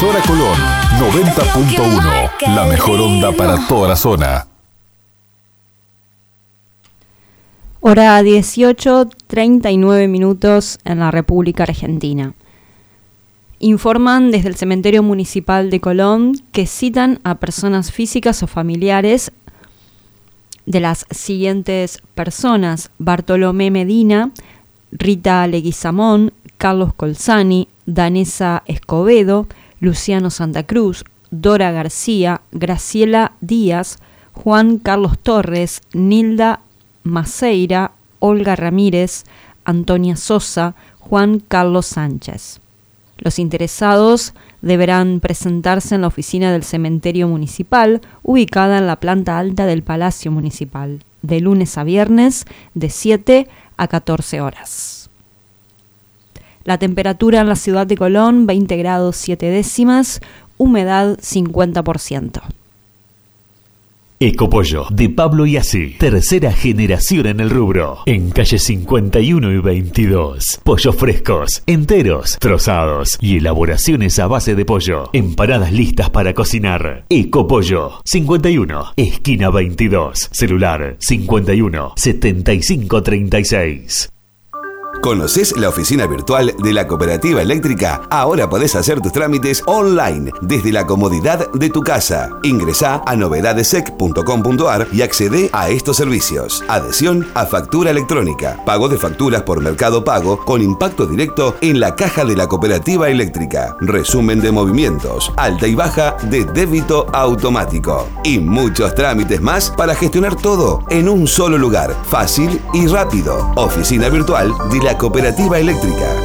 Emisora Colón 90.1. La mejor onda para toda la zona. Hora 18:39 minutos en la República Argentina. Informan desde el Cementerio Municipal de Colón que citan a personas físicas o familiares de las siguientes personas: Bartolomé Medina, Rita Leguizamón, Carlos Colzani, Danesa Escobedo, Luciano Santa Cruz, Dora García, Graciela Díaz, Juan Carlos Torres, Nilda Maceira, Olga Ramírez, Antonia Sosa, Juan Carlos Sánchez. Los interesados deberán presentarse en la oficina del cementerio municipal, ubicada en la planta alta del Palacio Municipal, de lunes a viernes, de 7 a 14 horas. La temperatura en la ciudad de Colón, 20 grados 7 décimas, humedad 50%. Ecopollo, de Pablo y Así. Tercera generación en el rubro. En calle 51 y 22. Pollos frescos, enteros, trozados y elaboraciones a base de pollo. Empanadas listas para cocinar. Ecopollo, 51, esquina 22. Celular 51 75 36. ¿Conocés la oficina virtual de la Cooperativa Eléctrica? Ahora podés hacer tus trámites online desde la comodidad de tu casa. Ingresá a novedadesec.com.ar y accedé a estos servicios: adhesión a factura electrónica, pago de facturas por Mercado Pago con impacto directo en la caja de la Cooperativa Eléctrica, resumen de movimientos, alta y baja de débito automático y muchos trámites más para gestionar todo en un solo lugar, fácil y rápido. Oficina virtual de la Cooperativa Eléctrica.